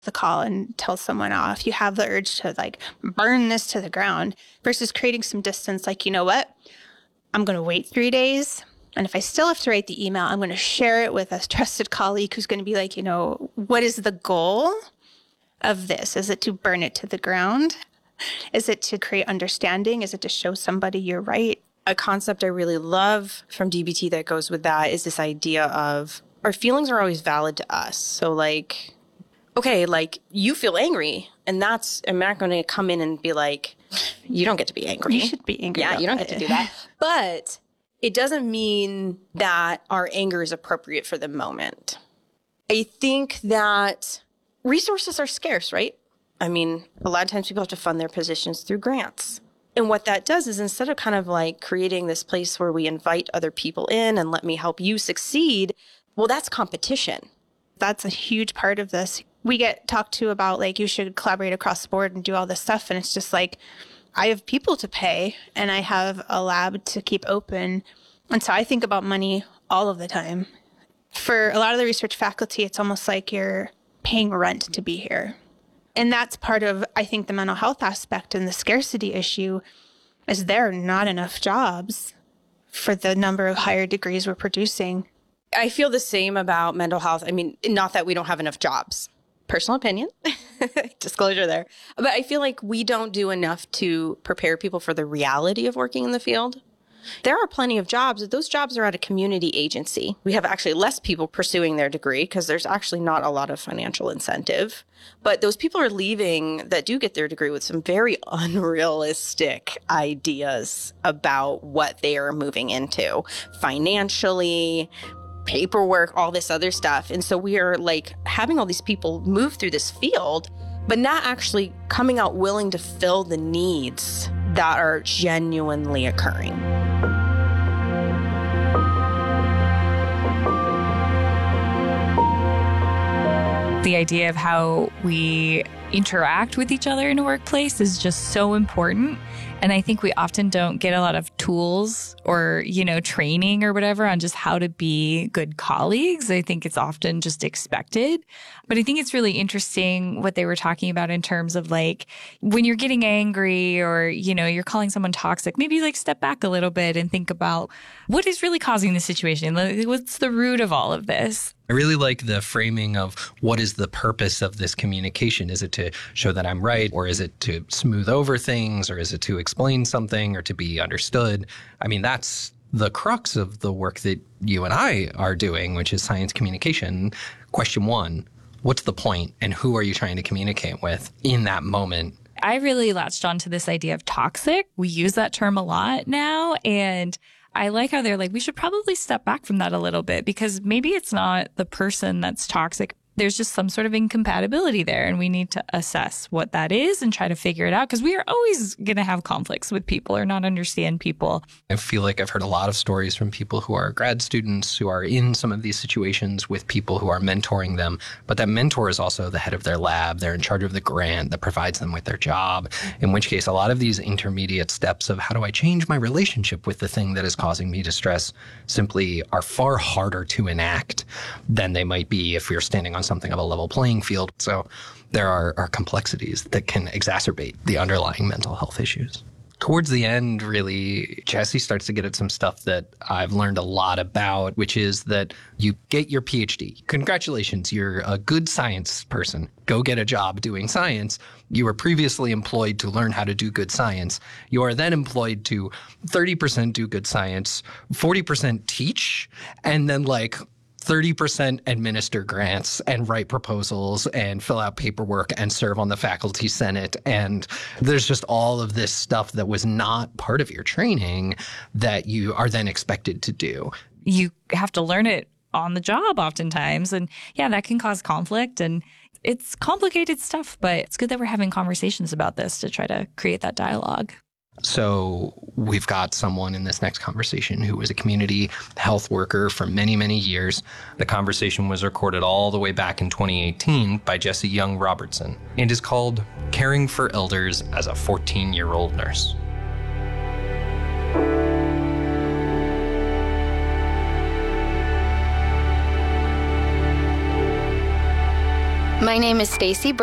the call and tell someone off. You have the urge to like burn this to the ground versus creating some distance. Like, you know what? I'm going to wait 3 days. And if I still have to write the email, I'm going to share it with a trusted colleague who's going to be like, you know, what is the goal of this? Is it to burn it to the ground? Is it to create understanding? Is it to show somebody you're right? A concept I really love from DBT that goes with that is this idea of our feelings are always valid to us. So like, okay, like you feel angry and I'm not going to come in and be like, you don't get to be angry. You should be angry. Yeah, you don't get to do that. But it doesn't mean that our anger is appropriate for the moment. I think that resources are scarce, right? I mean, a lot of times people have to fund their positions through grants. And what that does is instead of kind of like creating this place where we invite other people in and let me help you succeed, well, that's competition. That's a huge part of this. We get talked to about like, you should collaborate across the board and do all this stuff. And it's just like, I have people to pay and I have a lab to keep open. And so I think about money all of the time. For a lot of the research faculty, it's almost like you're paying rent to be here. And that's part of, I think, the mental health aspect and the scarcity issue is there are not enough jobs for the number of higher degrees we're producing. I feel the same about mental health. I mean, not that we don't have enough jobs. Personal opinion, disclosure there. But I feel like we don't do enough to prepare people for the reality of working in the field. There are plenty of jobs. Those jobs are at a community agency. We have actually less people pursuing their degree because there's actually not a lot of financial incentive. But those people are leaving that do get their degree with some very unrealistic ideas about what they are moving into financially, paperwork, all this other stuff. And so we are like having all these people move through this field, but not actually coming out willing to fill the needs that are genuinely occurring. The idea of how we interact with each other in a workplace is just so important. And I think we often don't get a lot of tools or, training or whatever on just how to be good colleagues. I think it's often just expected. But I think it's really interesting what they were talking about in terms of like when you're getting angry or, you're calling someone toxic, maybe like step back a little bit and think about what is really causing the situation. What's the root of all of this? I really like the framing of what is the purpose of this communication. Is it to show that I'm right, or is it to smooth over things, or is it to explain something or to be understood? I mean, that's the crux of the work that you and I are doing, which is science communication. Question one, what's the point and who are you trying to communicate with in that moment? I really latched onto this idea of toxic. We use that term a lot now, and I like how they're like, we should probably step back from that a little bit because maybe it's not the person that's toxic. There's just some sort of incompatibility there, and we need to assess what that is and try to figure it out because we are always going to have conflicts with people or not understand people. I feel like I've heard a lot of stories from people who are grad students who are in some of these situations with people who are mentoring them, but that mentor is also the head of their lab. They're in charge of the grant that provides them with their job, in which case a lot of these intermediate steps of how do I change my relationship with the thing that is causing me distress simply are far harder to enact than they might be if you're standing on something of a level playing field. So there are complexities that can exacerbate the underlying mental health issues. Towards the end, really, Jessie starts to get at some stuff that I've learned a lot about, which is that you get your PhD. Congratulations, you're a good science person. Go get a job doing science. You were previously employed to learn how to do good science. You are then employed to 30% do good science, 40% teach, and then 30% administer grants and write proposals and fill out paperwork and serve on the faculty senate. And there's just all of this stuff that was not part of your training that you are then expected to do. You have to learn it on the job oftentimes. And yeah, that can cause conflict and it's complicated stuff, but it's good that we're having conversations about this to try to create that dialogue. So we've got someone in this next conversation who was a community health worker for many, many years. The conversation was recorded all the way back in 2018 by Jessie Young Robertson and is called Caring for Elders as a 14-Year-Old Nurse. My name is Stacy